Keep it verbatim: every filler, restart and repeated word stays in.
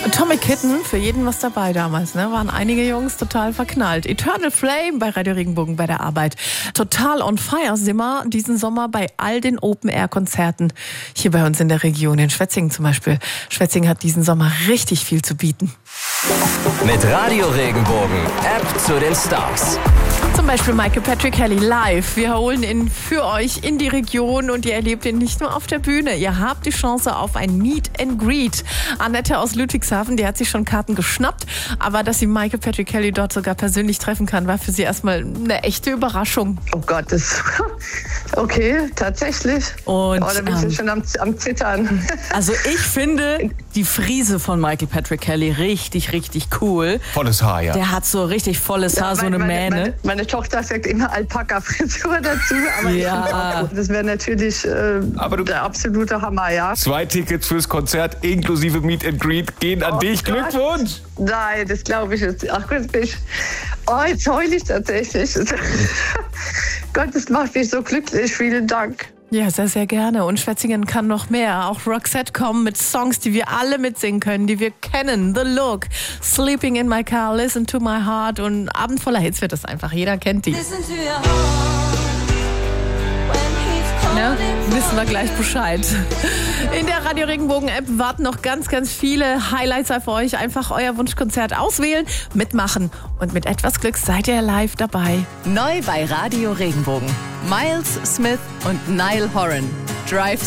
Atomic Kitten, für jeden was dabei damals, ne? Waren einige Jungs total verknallt. Eternal Flame bei Radio Regenbogen bei der Arbeit. Total on fire sind wir diesen Sommer bei all den Open-Air-Konzerten hier bei uns in der Region, in Schwetzingen zum Beispiel. Schwetzingen hat diesen Sommer richtig viel zu bieten. Mit Radio Regenbogen, App zu den Stars. Zum Beispiel Michael Patrick Kelly live. Wir holen ihn für euch in die Region und ihr erlebt ihn nicht nur auf der Bühne. Ihr habt die Chance auf ein Meet and Greet. Annette aus Ludwigshafen, die hat sich schon Karten geschnappt. Aber dass sie Michael Patrick Kelly dort sogar persönlich treffen kann, war für sie erstmal eine echte Überraschung. Oh Gott, das okay, tatsächlich. Und, oh, da bin ich ähm, schon am, am Zittern. Also ich finde die Frise von Michael Patrick Kelly richtig, richtig cool. Volles Haar, ja. Der hat so richtig volles Haar, Ja, so eine meine, Mähne. Meine, meine Tochter sagt immer Alpaka-Frisur dazu, aber ich Ja. finde auch, das wäre natürlich äh, Aber du- der absolute Hammer, ja. Zwei Tickets fürs Konzert inklusive Meet and Greet gehen an Oh dich. Gott. Glückwunsch! Nein, das glaube ich jetzt. Ach Gott, bin ich, oh, jetzt heule ich tatsächlich. Gott, das macht mich so glücklich. Vielen Dank. Ja, sehr, sehr gerne. Und Schwetzingen kann noch mehr. Auch Roxette kommen mit Songs, die wir alle mitsingen können, die wir kennen. The Look, Sleeping in My Car, Listen to My Heart und Abend voller Hits wird es einfach. Jeder kennt die. Ja, wissen wir gleich Bescheid. In der Radio Regenbogen App warten noch ganz, ganz viele Highlights auf euch. Einfach euer Wunschkonzert auswählen, mitmachen und mit etwas Glück seid ihr live dabei. Neu bei Radio Regenbogen. Miles Smith und Niall Horan. Drive